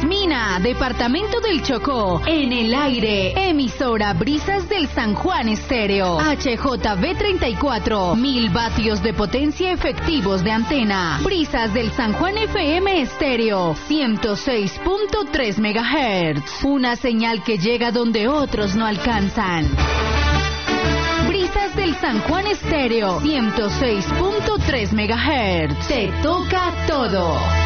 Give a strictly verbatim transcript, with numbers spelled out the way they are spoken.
Mina, departamento del Chocó. En el aire, emisora Brisas del San Juan Estéreo. H J V treinta y cuatro, mil vatios de potencia efectivos de antena. Brisas del San Juan F M Estéreo, ciento seis punto tres megahertz. Una señal que llega donde otros no alcanzan. Brisas del San Juan Estéreo, ciento seis punto tres megahertz. Te toca todo.